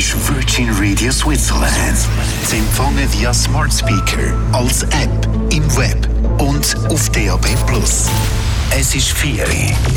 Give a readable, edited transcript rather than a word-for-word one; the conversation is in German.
ist Virgin Radio Switzerland. Zu empfangen via Smart Speaker, als App, im Web und auf DAB+. Es ist 4 Uhr.